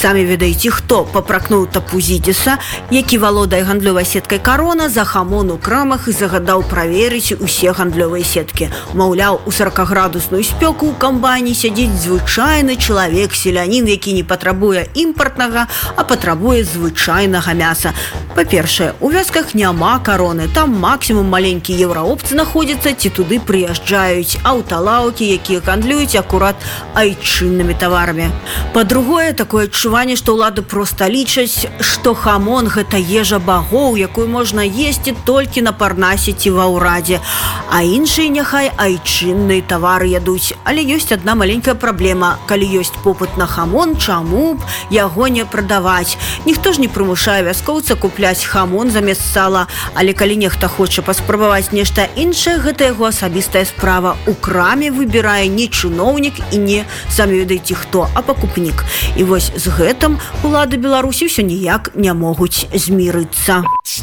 Самі ведаеце, хто папракнуў Тапузідзіса, які валодае гандлёвай сеткай «Карона», за хамон у крамах і загадаў праверыць усе гандлёвыя сеткі. Маўляў, у 40-градусную спёку ў камбайне сядзіць звычайны чалавек, селянін, які не патрабуе імпартнага, а патрабуе звычайнага мяса. Па-першае, у вёсках няма «Кароны», там максімум маленькія еўраопцы находзяцца ці туды прыязджаюць аўталаўкі, якія гандлююць акурат айчыннымі таварамі. Па-другое, такое адчуванне, што ўлады проста лічаць, што хамон – гэта ежа багоў, якую можна есці толькі на Парнасе ці ва ўрадзе, а іншыя няхай айчынныя тавары ядуць. Але ёсць адна маленькая праблема. Калі ёсць попыт на хамон, чаму б яго не прадаваць? Ніхто ж не прымушае вяскоўца купляць хамон замест сала, але калі нехта хоча паспрабаваць нешта іншае, гэта яго асабістая справа. У краме выбірае не чыноўнік і не, самі ведаеце хто, а пакупнік. І вось з гэтым улады Беларусі ўсё ніяк не могуць змірыцца.